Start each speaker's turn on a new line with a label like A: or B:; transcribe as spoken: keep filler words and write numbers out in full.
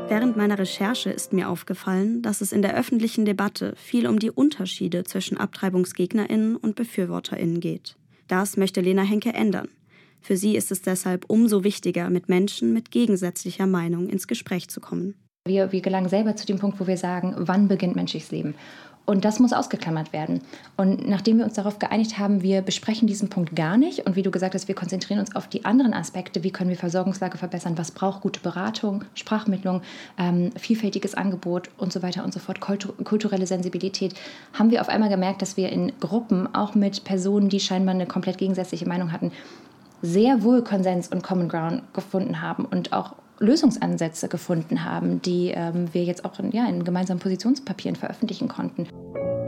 A: Während meiner Recherche ist mir aufgefallen, dass es in der öffentlichen Debatte viel um die Unterschiede zwischen AbtreibungsgegnerInnen und BefürworterInnen geht. Das möchte Lena Henke ändern. Für sie ist es deshalb umso wichtiger, mit Menschen mit gegensätzlicher Meinung ins Gespräch zu kommen.
B: Wir, wir gelangen selber zu dem Punkt, wo wir sagen, wann beginnt menschliches Leben? Und das muss ausgeklammert werden. Und nachdem wir uns darauf geeinigt haben, wir besprechen diesen Punkt gar nicht. Und wie du gesagt hast, wir konzentrieren uns auf die anderen Aspekte. Wie können wir Versorgungslage verbessern? Was braucht gute Beratung, Sprachmittlung, ähm, vielfältiges Angebot und so weiter und so fort, kultu- kulturelle Sensibilität. Haben wir auf einmal gemerkt, dass wir in Gruppen, auch mit Personen, die scheinbar eine komplett gegensätzliche Meinung hatten, sehr wohl Konsens und Common Ground gefunden haben und auch Lösungsansätze gefunden haben, die ähm, wir jetzt auch in, ja, in gemeinsamen Positionspapieren veröffentlichen konnten.